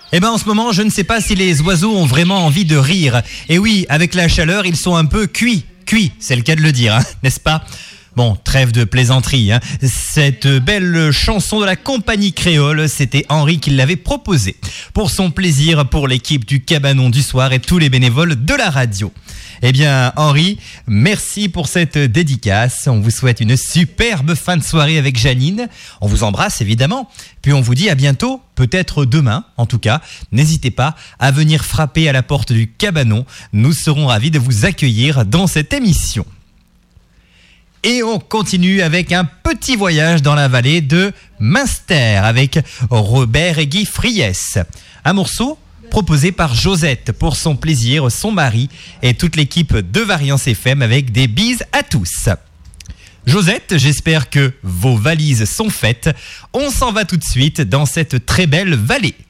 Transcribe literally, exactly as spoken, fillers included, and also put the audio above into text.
Eh ben en ce moment, je ne sais pas si les oiseaux ont vraiment envie de rire. Et oui, avec la chaleur, ils sont un peu cuits. Cuits, c'est le cas de le dire, hein, n'est-ce pas ? Bon, trêve de plaisanterie, hein. Cette belle chanson de la compagnie créole, c'était Henri qui l'avait proposée. Pour son plaisir, pour l'équipe du Cabanon du soir et tous les bénévoles de la radio. Eh bien, Henri, merci pour cette dédicace. On vous souhaite une superbe fin de soirée avec Janine. On vous embrasse, évidemment. Puis on vous dit à bientôt, peut-être demain, en tout cas. N'hésitez pas à venir frapper à la porte du Cabanon. Nous serons ravis de vous accueillir dans cette émission. Et on continue avec un petit voyage dans la vallée de Münster avec Robert et Guy Friès. Un morceau proposé par Josette pour son plaisir, son mari et toute l'équipe de Variance F M avec des bises à tous. Josette, j'espère que vos valises sont faites. On s'en va tout de suite dans cette très belle vallée.